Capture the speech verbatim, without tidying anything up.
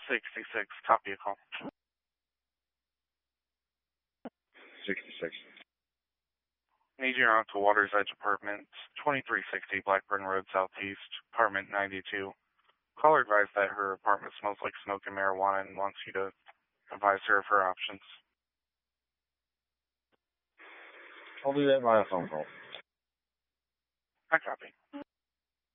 sixty-six, copy a call. sixty-six. Need you out to Water's Edge Apartments, twenty-three sixty Blackburn Road Southeast, apartment ninety-two. Caller advised that her apartment smells like smoke and marijuana and wants you to advise her of her options. I'll do that via phone call. I copy.